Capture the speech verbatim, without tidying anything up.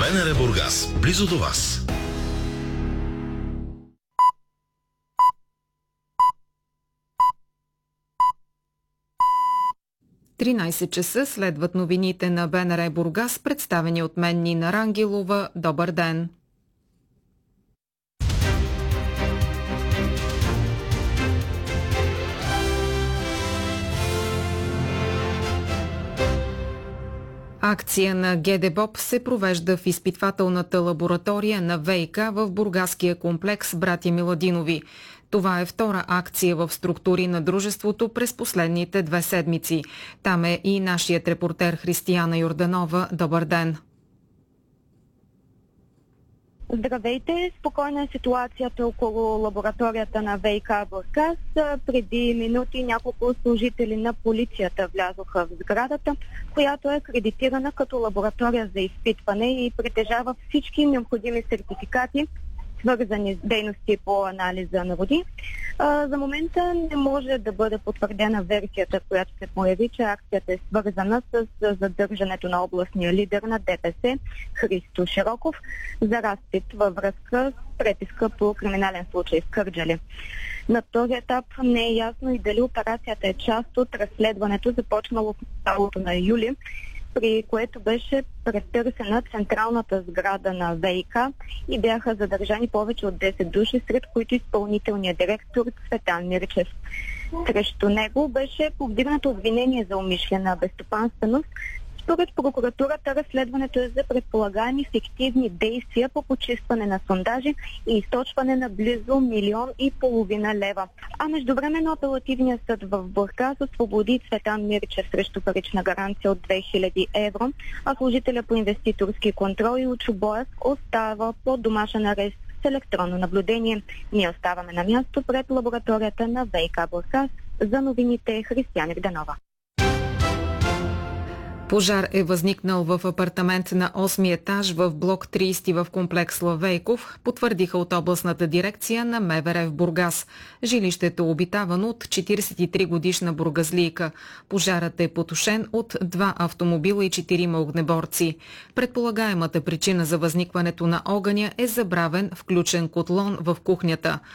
БНР Бургас, близо до вас. тринайсет часа следват новините на БНР Бургас, представени от мен Нина Рангелова. Добър ден! Акция на ГДБОП се провежда в изпитвателната лаборатория на ВиК в бургаския комплекс Братя Миладинови. Това е втора акция в структури на дружеството през последните две седмици. Там е и нашият репортер Християна Йорданова. Добър ден! Здравейте! Спокойна е ситуацията около лабораторията на ВиК Бургас. Преди минути няколко служители на полицията влязоха в сградата, която е акредитирана като лаборатория за изпитване и притежава всички необходими сертификати, свързани с дейности по анализа на води. А, за момента не може да бъде потвърдена версията, която се появи, че акцията е свързана с задържането на областния лидер на ДПС Христо Широков за разпит във връзка с преписка по криминален случай в Кърджали. На този етап не е ясно и дали операцията е част от разследването, започнало в началото на юли, при което беше претърсена централната сграда на ВиК и бяха задържани повече от десет души, сред които изпълнителният директор Цветан Мирчев. Срещу него беше повдигнато обвинение за умишлена безстопанственост. Според прокуратурата разследването е за предполагаеми фиктивни действия по почистване на сондажи и източване на близо милион и половина лева. А междувременно апелативният съд в Бургас освободи Цветан Мирчев срещу парична гаранция от две хиляди евро, а служителя по инвеститорски контрол и Боев остава под домашен арест с електронно наблюдение. Ние оставаме на място пред лабораторията на ВиК Бургас. За новините Християна Йорданова. Пожар е възникнал в апартамент на осми етаж в блок трийсет в комплекс Славейков, потвърдиха от областната дирекция на МВР в Бургас. Жилището е обитавано от четирийсет и три годишна бургазлийка. Пожарът е потушен от два автомобила и четирима огнеборци. Предполагаемата причина за възникването на огъня е забравен включен котлон в кухнята.